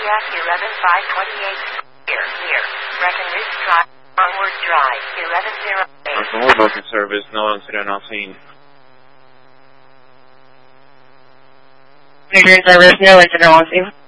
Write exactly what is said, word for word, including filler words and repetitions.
Yak eleven five twenty-eight. Here, here. Breckenridge Drive. Onward Drive. eleven oh eight. Por favor, booking service, no one zero nineteen. Breckenridge Service, no one zero one two.